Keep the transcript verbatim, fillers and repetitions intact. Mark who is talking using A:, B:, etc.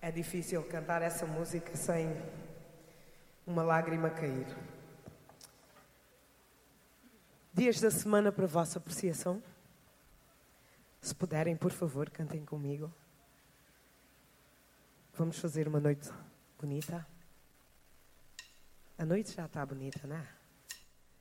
A: É difícil cantar essa música sem uma lágrima cair. Dias da semana para a vossa apreciação. Se puderem, por favor, cantem comigo. Vamos fazer uma noite bonita. A noite já está bonita, não é?